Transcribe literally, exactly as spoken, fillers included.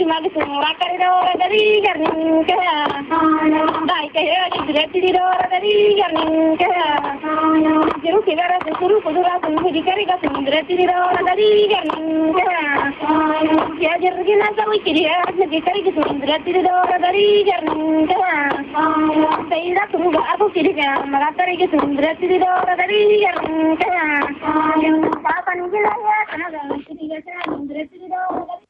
magi sumura karidora dari garning kaya. Dai kaya direti didora dari garning kaya. Jiru kibara suru kudura sumudi kariga sumdireti didora dari garning kaya. Ya jiru gina sawi kiriya nagi kariga sumdireti didora dari garning kaya. Saida tumuga aku kiriya maga kariga sumdireti didora dari garning kaya. Papa nigila ya kanaga kiriga sumdireti didora dari